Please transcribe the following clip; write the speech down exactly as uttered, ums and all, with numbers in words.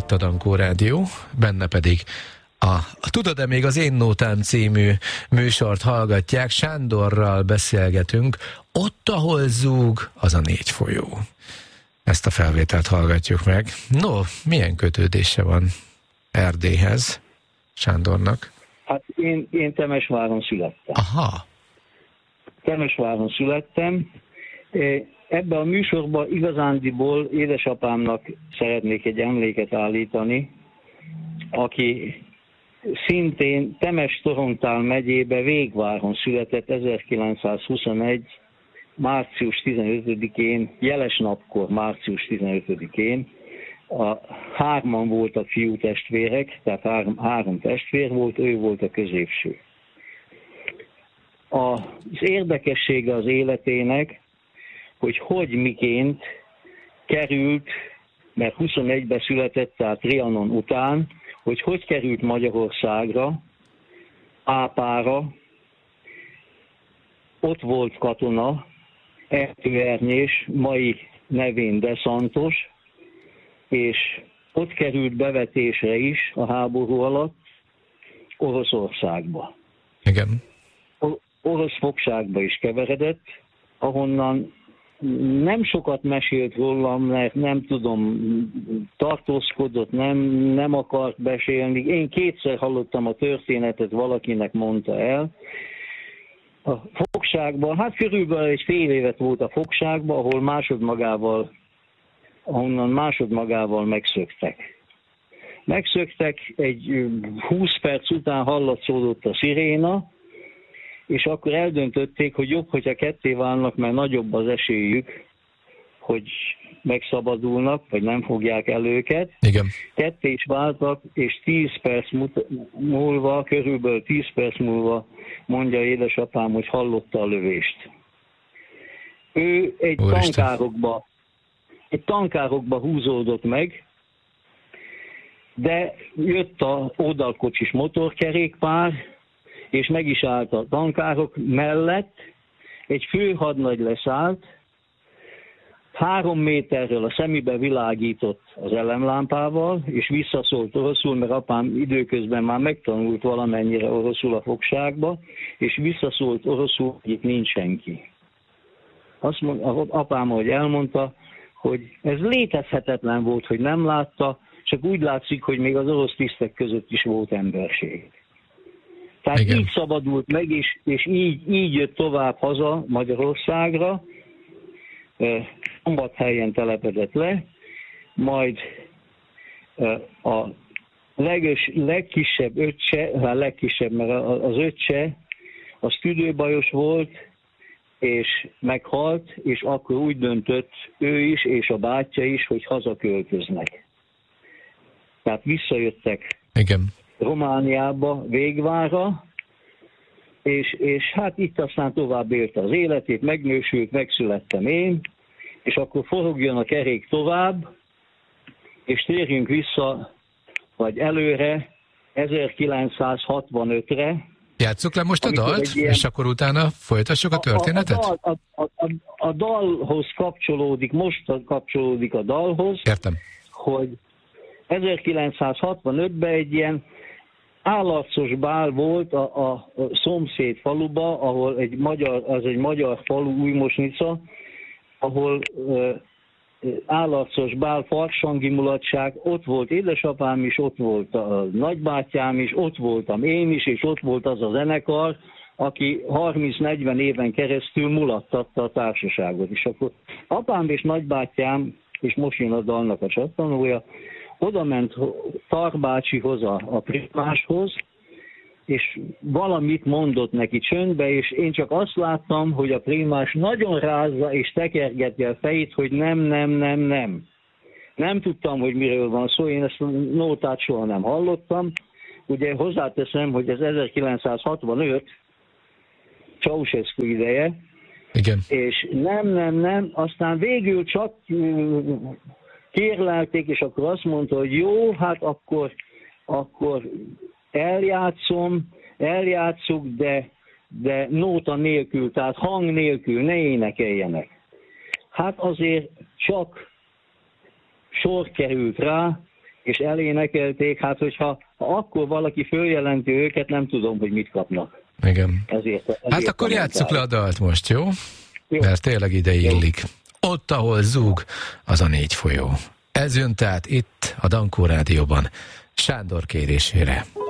itt a Dankó Rádió, benne pedig a, a Tudod-e még az Én Nótám című műsort hallgatják, Sándorral beszélgetünk, ott, ahol zúg, az a négy folyó. Ezt a felvételt hallgatjuk meg. No, milyen kötődése van Erdélyhez Sándornak? Hát én, én Temesváron születtem. Aha. Temesváron születtem. Ebben a műsorban igazándiból édesapámnak szeretnék egy emléket állítani, aki szintén Temes-Torontál megyébe Végváron született ezerkilencszázhuszonegy. március tizenötödikén, jeles napkor március tizenötödikén. A hárman voltak fiú testvérek, tehát három, három testvér volt, ő volt a középső. Az érdekessége az életének, hogy hogy miként került, mert huszonegyben született, tehát Trianon után, hogy hogy került Magyarországra, Ápára, ott volt katona, Erdőernyés, mai nevén De Santos, és ott került bevetésre is a háború alatt Oroszországba. Igen. Orosz fogságba is keveredett, ahonnan nem sokat mesélt rólam, mert nem tudom, tartózkodott, nem, nem akart beszélni. Én kétszer hallottam a történetet, valakinek mondta el. A fogságban, hát körülbelül egy fél évet volt a fogságban, ahol másodmagával, ahonnan másodmagával megszöktek. Megszöktek, egy húsz perc után hallatszódott a sziréna, és akkor eldöntötték, hogy jobb, hogyha ketté válnak, mert nagyobb az esélyük, hogy megszabadulnak, vagy nem fogják el őket. Igen. Ketté is váltak, és tíz perc múlva, körülbelül tíz perc múlva mondja édesapám, hogy hallotta a lövést. Ő egy Úristen. tankárokba, egy tankárokba húzódott meg, de jött a oldalkocsis motorkerékpár, és meg is állt a tankárok mellett, egy főhadnagy leszállt, három méterről a szemébe világított az elemlámpával, és visszaszólt oroszul, mert apám időközben már megtanult valamennyire oroszul a fogságba, és visszaszólt oroszul, hogy itt nincs senki. Azt mondta, apám, hogy elmondta, hogy ez létezhetetlen volt, hogy nem látta, csak úgy látszik, hogy még az orosz tisztek között is volt emberség. Tehát igen. Így szabadult meg, és, és így, így jött tovább haza Magyarországra, Szombathelyen telepedett le, majd a leges, legkisebb öccse, hát legkisebb, mert az öccse, az tüdőbajos volt, és meghalt, és akkor úgy döntött ő is, és a bátyja is, hogy hazaköltöznek. Tehát visszajöttek. Igen. Romániába, Végvárra, és, és hát itt aztán tovább élte az életét, megnősült, megszülettem én, és akkor forogjon a kerék tovább, és térjünk vissza, vagy előre, ezerkilencszázhatvanötre. Játsszuk le most a dalt, ilyen... és akkor utána folytassuk a történetet? A, a, a, a, a dalhoz kapcsolódik, most kapcsolódik a dalhoz, értem, hogy ezerkilencszázhatvanötben egy ilyen állarcos bál volt a, a, a szomszéd faluba, ahol egy magyar, az egy magyar falu, Újmosnica, ahol uh, állarcos bál, farsangi mulatság, ott volt édesapám is, ott volt a nagybátyám is, ott voltam én is, és ott volt az a zenekar, aki harminc-negyven éven keresztül mulattatta a társaságot. És akkor apám és nagybátyám, és most jön a dalnak a csattanója, oda ment Tarbácsihoz, a, a primáshoz, és valamit mondott neki csöndbe, és én csak azt láttam, hogy a primás nagyon rázza és tekergeti a fejét, hogy nem, nem, nem, nem. Nem tudtam, hogy miről van szó, én ezt a nótát soha nem hallottam. Ugye hozzáteszem, hogy ez ezerkilencszázhatvanöt, Ceausescu ideje, igen. És nem, nem, nem, aztán végül csak kérlelték, és akkor azt mondta, hogy jó, hát akkor, akkor eljátszom, eljátszuk, de, de nóta nélkül, tehát hang nélkül, ne énekeljenek. Hát azért csak sor került rá, és elénekelték, hát hogyha ha akkor valaki följelenti őket, nem tudom, hogy mit kapnak. Igen. Ezért, ezért hát akkor játsszuk le a dalt most, jó? Jó. Mert tényleg ide illik. Ott, ahol zúg, az a négy folyó. Ez jön tehát itt, a Dankó Rádióban, Sándor kérésére.